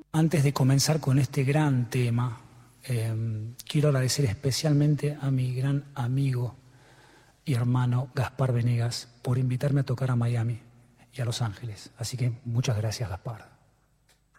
Antes de comenzar con este gran tema, quiero agradecer especialmente a mi gran amigo y hermano Gaspar Venegas por invitarme a tocar a Miami y a Los Ángeles. Así que muchas gracias, Gaspar.